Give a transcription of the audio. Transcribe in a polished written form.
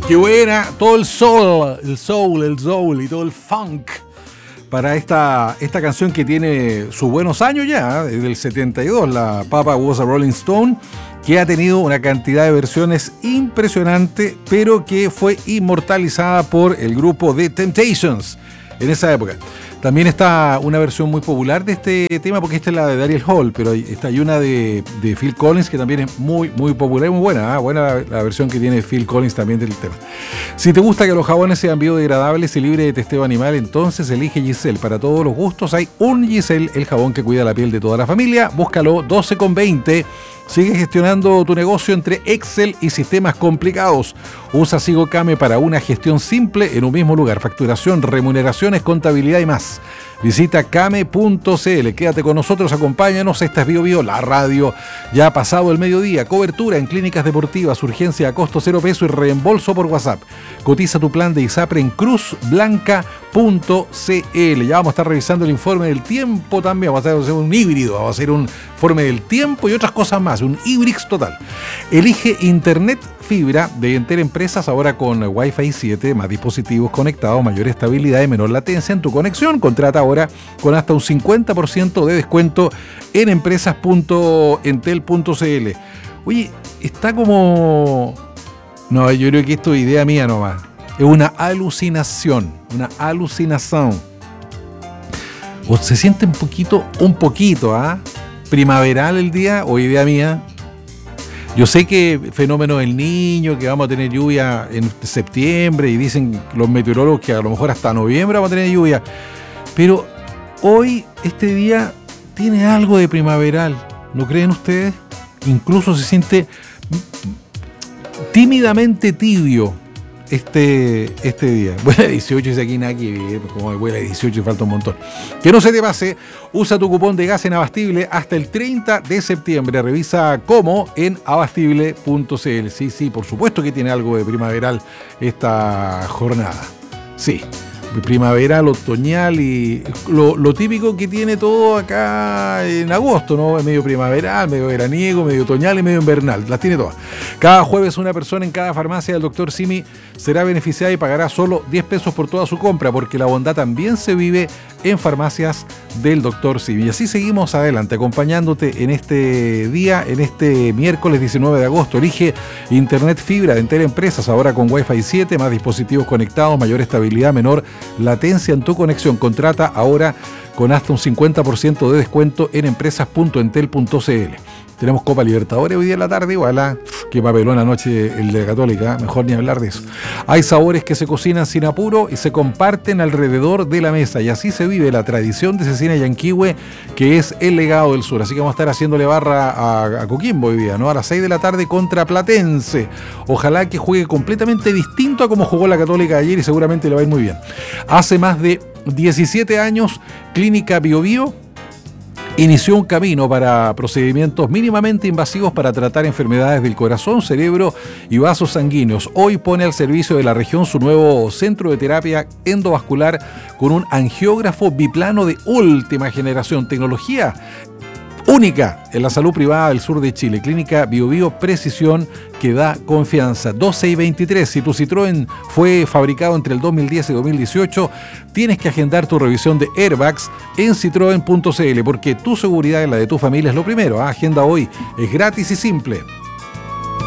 Qué buena, todo el soul y todo el funk para esta canción que tiene sus buenos años ya, desde el 72, la Papa Was a Rolling Stone, que ha tenido una cantidad de versiones impresionante, pero que fue inmortalizada por el grupo The Temptations en esa época. También está una versión muy popular de este tema, porque esta es la de Daryl Hall, pero hay una de Phil Collins que también es muy, muy popular y muy buena. Buena la versión que tiene Phil Collins también del tema. Si te gusta que los jabones sean biodegradables y libres de testeo animal, entonces elige Giselle. Para todos los gustos hay un Giselle, el jabón que cuida la piel de toda la familia. Búscalo, 12,20. Sigue gestionando tu negocio entre Excel y sistemas complicados. Usa SigoCame para una gestión simple en un mismo lugar. Facturación, remuneraciones, contabilidad y más. Visita came.cl. Quédate con nosotros, acompáñanos. Esta es BioBio, la radio. Ya ha pasado el mediodía. Cobertura en clínicas deportivas, urgencia a costo 0 peso y reembolso por WhatsApp. Cotiza tu plan de ISAPRE en cruzblanca.cl. Ya vamos a estar revisando el informe del tiempo también. Vamos a hacer un híbrido, vamos a hacer un informe del tiempo y otras cosas más. Un híbrido total. Elige Internet fibra de Entel Empresas, ahora con Wi-Fi 7, más dispositivos conectados, mayor estabilidad y menor latencia en tu conexión. Contrata ahora con hasta un 50% de descuento en empresas.entel.cl. Oye, está como... No, yo creo que esto es idea mía nomás. Es una alucinación. O se siente un poquito, primaveral el día, o idea mía. Yo sé que fenómeno del Niño, que vamos a tener lluvia en septiembre, y dicen los meteorólogos que a lo mejor hasta noviembre vamos a tener lluvia. Pero hoy, este día, tiene algo de primaveral. ¿No creen ustedes? Incluso se siente tímidamente tibio este día. Huele a 18, dice aquí Naki, como huele a 18 y falta un montón. Que no se te pase, usa tu cupón de gas en Abastible hasta el 30 de septiembre. Revisa cómo en abastible.cl. Sí, por supuesto que tiene algo de primaveral esta jornada. Sí, primaveral, otoñal y lo típico que tiene todo acá en agosto, ¿no? Es medio primaveral, medio veraniego, medio otoñal y medio invernal. Las tiene todas. Cada jueves una persona en cada farmacia del Dr. Simi será beneficiada y pagará solo 10 pesos por toda su compra, porque la bondad también se vive en farmacias del Dr. Simi. Y así seguimos adelante, acompañándote en este día, en este miércoles 19 de agosto. Elige Internet fibra de Entel Empresas, ahora con Wi-Fi 7, más dispositivos conectados, mayor estabilidad, menor latencia en tu conexión. Contrata ahora con hasta un 50% de descuento en empresas.entel.cl. Tenemos Copa Libertadores hoy día en la tarde, igual, qué papelón anoche el de la Católica, mejor ni hablar de eso. Hay sabores que se cocinan sin apuro y se comparten alrededor de la mesa, y así se vive la tradición de Cecina Yanquihue, que es el legado del sur. Así que vamos a estar haciéndole barra a Coquimbo hoy día, ¿no? A las 6 de la tarde contra Platense. Ojalá que juegue completamente distinto a como jugó la Católica ayer, y seguramente le va a ir muy bien. Hace más de 17 años, Clínica BioBio inició un camino para procedimientos mínimamente invasivos para tratar enfermedades del corazón, cerebro y vasos sanguíneos. Hoy pone al servicio de la región su nuevo centro de terapia endovascular con un angiógrafo biplano de última generación, tecnología única en la salud privada del sur de Chile. Clínica BioBio, precisión que da confianza. 12 y 23. Si tu Citroën fue fabricado entre el 2010 y 2018, tienes que agendar tu revisión de airbags en citroen.cl, porque tu seguridad y la de tu familia es lo primero. Agenda hoy, es gratis y simple.